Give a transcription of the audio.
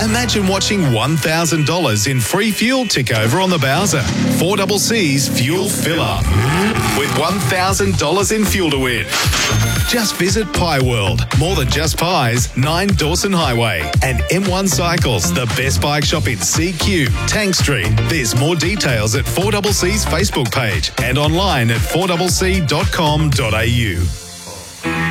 Imagine watching $1,000 in free fuel tick over on the Bowser. 4CC's Fuel Fill Up with $1,000 in fuel to win. Just visit Pie World, more than just pies, 9 Dawson Highway, and M1 Cycles, the best bike shop in CQ, Tank Street. There's more details at 4CC's Facebook page and online at 4cc.com.au.